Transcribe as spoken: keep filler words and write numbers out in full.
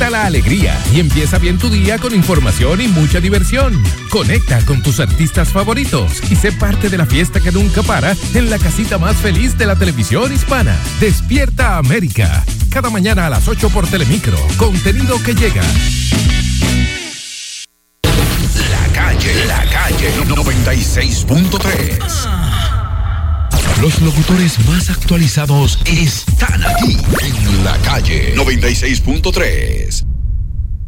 la alegría y empieza bien tu día con información y mucha diversión. Conecta con tus artistas favoritos y sé parte de la fiesta que nunca para en la casita más feliz de la televisión hispana. Despierta América. Cada mañana a las ocho por Telemicro. Contenido que llega. La calle, la calle noventa y seis punto tres. Los locutores más actualizados están aquí en La Calle noventa y seis punto tres.